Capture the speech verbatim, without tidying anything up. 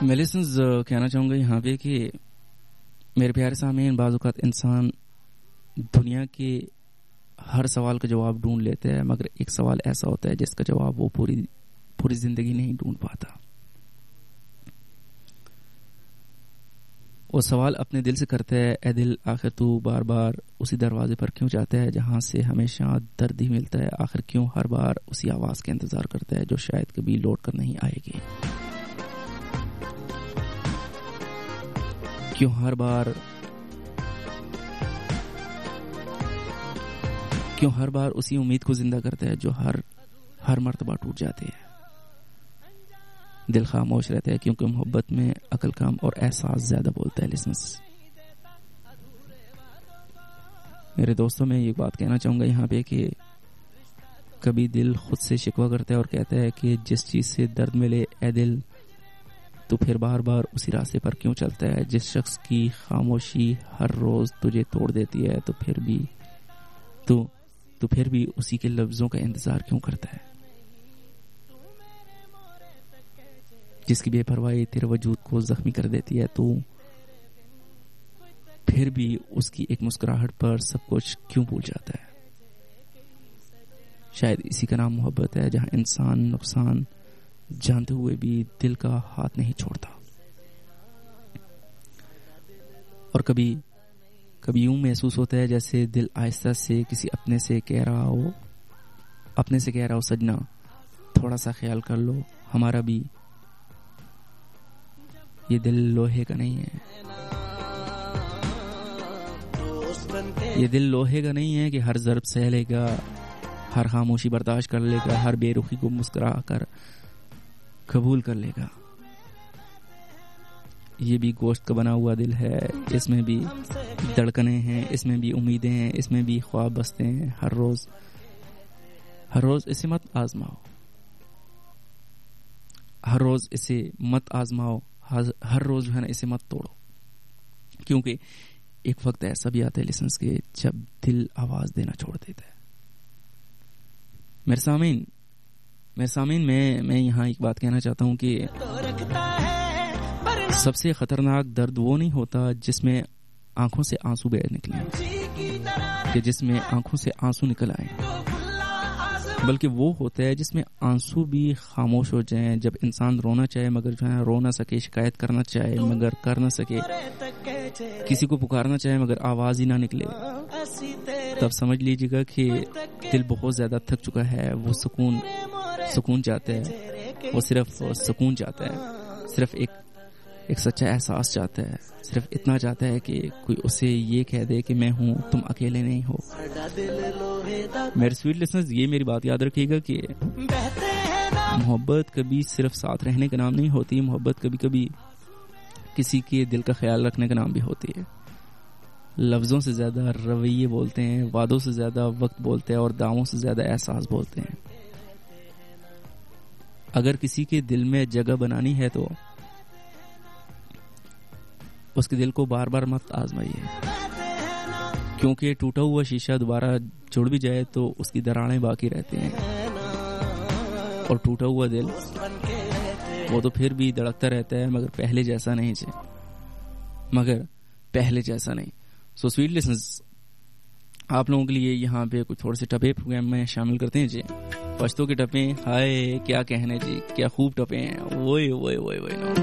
मैं लिसनर्स कहना चाहूँगा यहाँ पे कि मेरे प्यारे सामीन, बाज़ औक़ात इंसान दुनिया के हर सवाल का जवाब ढूंढ लेते हैं, मगर एक सवाल ऐसा होता है जिसका जवाब वो पूरी पूरी जिंदगी नहीं ढूंढ पाता। वो सवाल अपने दिल से करता है, ए दिल आखिर तू बार बार उसी दरवाजे पर क्यों जाता है जहां से हमेशा दर्द ही मिलता है? आखिर क्यों हर बार उसी आवाज का इंतजार करता है जो शायद कभी लौट कर नहीं आएगी? क्यों हर बार क्यों हर बार उसी उम्मीद को जिंदा करता है जो हर हर मर्तबा टूट जाती है? दिल खामोश रहता है क्योंकि मोहब्बत में अकल कम और एहसास ज्यादा बोलता है। लिसनर्स, मेरे दोस्तों, मैं ये बात कहना चाहूंगा यहाँ पे कि कभी दिल खुद से शिकवा करता है और कहता है कि जिस चीज से दर्द मिले, ए दिल तो फिर बार बार उसी रास्ते पर क्यों चलता है? जिस शख्स की खामोशी हर रोज तुझे तोड़ देती है तो फिर भी तो तो फिर भी उसी के लफ्जों का इंतजार क्यों करता है? जिसकी बेपरवाही तेरे वजूद को जख्मी कर देती है तो फिर भी उसकी एक मुस्कुराहट पर सब कुछ क्यों भूल जाता है? शायद इसी का नाम मोहब्बत है, जहां इंसान नुकसान जानते हुए भी दिल का हाथ नहीं छोड़ता। और कभी कभी यूं महसूस होता है जैसे दिल आहिस्ता से किसी अपने से कह रहा हो अपने से कह रहा हो सजना, थोड़ा सा ख्याल कर लो, हमारा भी ये दिल लोहे का नहीं है। ये दिल लोहे का नहीं है कि हर ज़र्ब सह लेगा, हर खामोशी बर्दाश्त कर लेगा, हर बेरुखी को मुस्कुरा कर कबूल कर लेगा। ये भी गोश्त का बना हुआ दिल है, इसमें भी धड़कने हैं, इसमें भी उम्मीदें हैं, इसमें भी ख्वाब बसते हैं। हर रोज हर रोज इसे मत आजमाओ, हर रोज इसे मत आजमाओ, हर रोज जो है ना इसे मत तोड़ो, क्योंकि एक वक्त ऐसा भी आता है लिसनर्स के जब दिल आवाज देना छोड़ देता है। मेरे सामीन मेरे सामीन मैं मैं यहाँ एक बात कहना चाहता हूँ कि सबसे खतरनाक दर्द वो नहीं होता जिसमें आंखों से आंसू बह निकले, कि जिसमें आंखों से आंसू निकल आए, बल्कि वो होता है जिसमें आंसू भी खामोश हो जाएं, जब इंसान रोना चाहे मगर जो है रो ना सके, शिकायत करना चाहे मगर कर ना सके, किसी को पुकारना चाहे मगर आवाज ही ना निकले। तब समझ लीजिएगा कि दिल बहुत ज्यादा थक चुका है, वो सुकून सुकून चाहता है, वो सिर्फ सुकून चाहता है, सिर्फ एक एक सच्चा एहसास चाहता है, सिर्फ इतना चाहता है कि कोई उसे ये कह दे कि मैं हूँ, तुम अकेले नहीं हो। मेरे स्वीट लिसनर्स, ये मेरी बात याद रखिएगा कि मोहब्बत कभी सिर्फ साथ रहने का नाम नहीं होती, मोहब्बत कभी कभी किसी के दिल का ख्याल रखने का नाम भी होती है। लफ्जों से ज्यादा रवैये बोलते हैं, वादों से ज्यादा वक्त बोलते हैं और दावों से ज्यादा एहसास बोलते हैं। अगर किसी के दिल में जगह बनानी है तो उसके दिल को बार बार मत आजमाइए, क्योंकि टूटा हुआ शीशा दोबारा जुड़ भी जाए तो उसकी दरारें बाकी रहती हैं, और टूटा हुआ दिल वो तो फिर भी धड़कता रहता है मगर पहले जैसा नहीं जी मगर पहले जैसा नहीं। सो स्वीट लिसनर्स, आप लोगों के लिए यहाँ पे कुछ थोड़े से टपे प्रोग्राम में शामिल करते हैं जी। पश्तो के टपे, हाय क्या कहने जी, क्या खूब टपे हैं, वोए वोए वोए वोए।